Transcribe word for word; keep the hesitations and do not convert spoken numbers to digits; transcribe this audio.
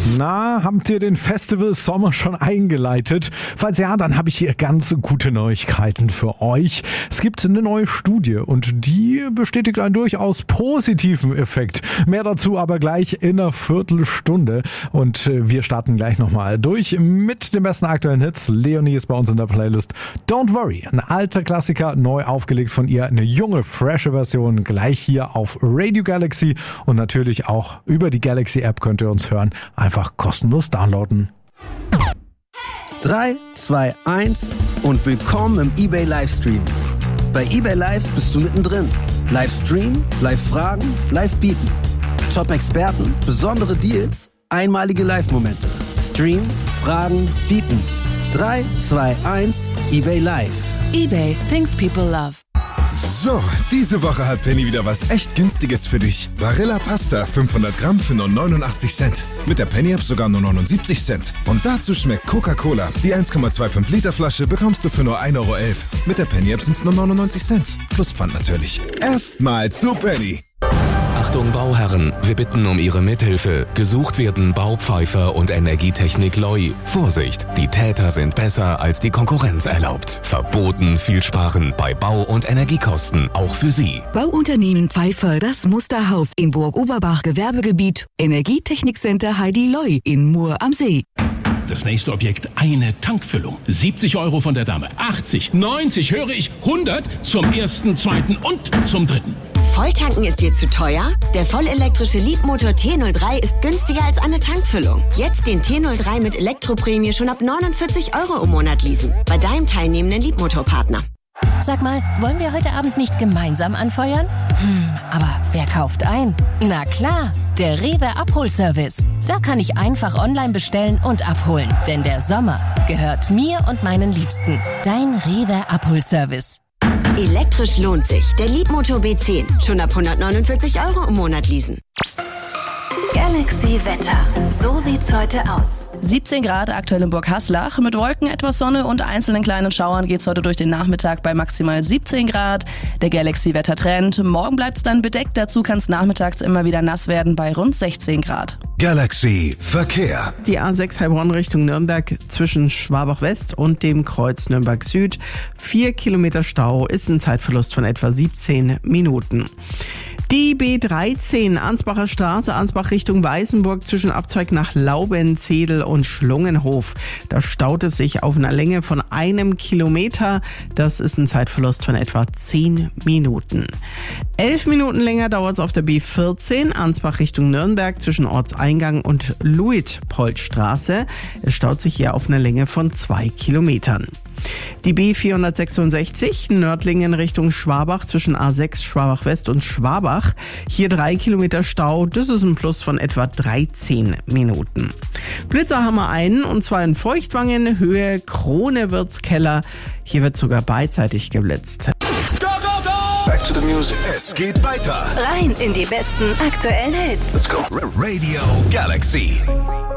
Na, habt ihr den Festival Sommer schon eingeleitet? Falls ja, dann habe ich hier ganz gute Neuigkeiten für euch. Es gibt eine neue Studie und die bestätigt einen durchaus positiven Effekt. Mehr dazu aber gleich in einer Viertelstunde. Und wir starten gleich nochmal durch mit den besten aktuellen Hits. Leonie ist bei uns in der Playlist. Don't Worry, ein alter Klassiker, neu aufgelegt von ihr. Eine junge, frische Version gleich hier auf Radio Galaxy. Und natürlich auch über die Galaxy App könnt ihr uns hören. Einfach kostenlos downloaden. drei, zwei, eins und willkommen im eBay Livestream. Bei eBay Live bist du mittendrin. Livestream, Live-Fragen, Live-Bieten. Top-Experten, besondere Deals, einmalige Live-Momente. Stream, Fragen, Bieten. drei, zwei, eins, eBay Live. eBay, things people love. So, diese Woche hat Penny wieder was echt Günstiges für dich. Barilla Pasta fünfhundert Gramm für nur neunundachtzig Cent. Mit der Penny-App sogar nur neunundsiebzig Cent. Und dazu schmeckt Coca-Cola. Die eins Komma fünfundzwanzig Liter Flasche bekommst du für nur ein Euro elf. Mit der Penny-App sind es nur neunundneunzig Cent. Plus Pfand natürlich. Erstmal zu Penny. Achtung Bauherren, wir bitten um Ihre Mithilfe. Gesucht werden Baupfeifer und Energietechnik Loi. Vorsicht, die Täter sind besser als die Konkurrenz erlaubt. Verboten viel sparen bei Bau- und Energiekosten, auch für Sie. Bauunternehmen Pfeifer, das Musterhaus in Burg-Oberbach, Gewerbegebiet. Energietechnikcenter Heidi Loi in Mur am See. Das nächste Objekt, eine Tankfüllung. siebzig Euro von der Dame, achtzig, neunzig, höre ich, hundert zum ersten, zweiten und zum dritten. Volltanken ist dir zu teuer? Der vollelektrische Leapmotor T null drei ist günstiger als eine Tankfüllung. Jetzt den T null drei mit Elektroprämie schon ab neunundvierzig Euro im Monat leasen. Bei deinem teilnehmenden Leapmotor-Partner. Sag mal, wollen wir heute Abend nicht gemeinsam anfeuern? Hm, aber wer kauft ein? Na klar, der Rewe Abholservice. Da kann ich einfach online bestellen und abholen. Denn der Sommer gehört mir und meinen Liebsten. Dein Rewe Abholservice. Elektrisch lohnt sich. Der Leapmotor B zehn. Schon ab hundertneunundvierzig Euro im Monat leasen. Galaxy Wetter. So sieht's heute aus. siebzehn Grad aktuell in Burghaslach. Mit Wolken, etwas Sonne und einzelnen kleinen Schauern geht's heute durch den Nachmittag bei maximal siebzehn Grad. Der Galaxy-Wettertrend. Morgen bleibt's dann bedeckt. Dazu kann's nachmittags immer wieder nass werden bei rund sechzehn Grad. Galaxy Verkehr. Die A sechs Heilbronn Richtung Nürnberg zwischen Schwabach West und dem Kreuz Nürnberg Süd. Vier Kilometer Stau ist ein Zeitverlust von etwa siebzehn Minuten. Die B dreizehn, Ansbacher Straße, Ansbach Richtung Weißenburg zwischen Abzweig nach Lauben-Zedel und Schlungenhof. Da staut es sich auf einer Länge von einem Kilometer. Das ist ein Zeitverlust von etwa zehn Minuten. Elf Minuten länger dauert es auf der B vierzehn, Ansbach Richtung Nürnberg zwischen Ortseingang und Luitpoldstraße. Es staut sich hier auf einer Länge von zwei Kilometern. Die B vierhundertsechsundsechzig, Nördlingen Richtung Schwabach zwischen A sechs Schwabach West und Schwabach. Hier drei Kilometer Stau, das ist ein Plus von etwa dreizehn Minuten. Blitzer haben wir einen, und zwar in Feuchtwangen, Höhe Krone-Wirtskeller. Hier wird sogar beidseitig geblitzt. Go, go, go! Back to the music. Es geht weiter. Rein in die besten aktuellen Hits. Let's go. Radio Galaxy.